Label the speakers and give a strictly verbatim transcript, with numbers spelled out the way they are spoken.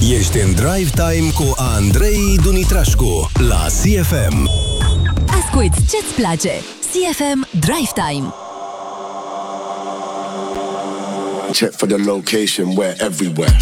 Speaker 1: Ești în Drive Time cu Andrei Dumitrașcu la C F M.
Speaker 2: Asculți ce-ți place. C F M Drive Time.
Speaker 3: Check for the location, we're everywhere.